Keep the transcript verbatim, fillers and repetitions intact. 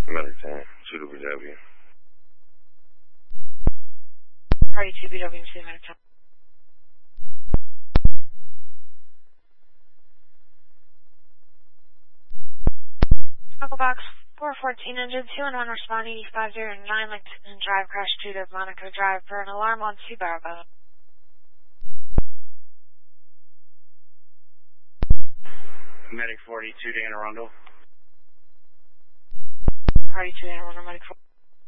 Medic ten, two W W. Party two B W, C Medic ten. Uncle Box four fourteen engine two and one respond eighty-five zero nine Lexington Drive crash two to Monaco Drive for an alarm on two Bravo. Medic forty-two to Anne Arundel. Party two Anne Arundel, Medic four.